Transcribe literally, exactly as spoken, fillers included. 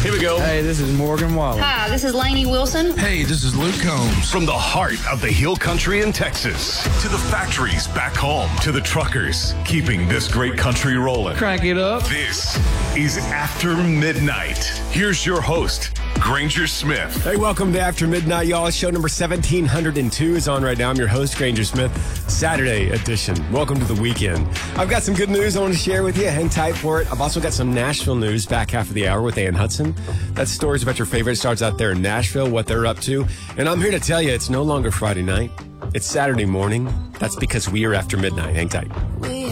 Here we go. Hey, this is Morgan Wallen. Hi, this is Lainey Wilson. Hey, this is Luke Combs. From the heart of the Hill Country in Texas to the factories back home to the truckers keeping this great country rolling. Crank it up. This is After Midnight. Here's your host, Granger Smith. Hey, welcome to After Midnight, y'all. Show number seventeen oh two is on right now. I'm your host, Granger Smith, Saturday edition. Welcome to the weekend. I've got some good news I want to share with you. Hang tight for it. I've also got some Nashville news back half of the hour with Ann Hudson. That's stories about your favorite stars out there in Nashville, what they're up to. And I'm here to tell you it's no longer Friday night. It's Saturday morning. That's because we are After Midnight. Hang tight. We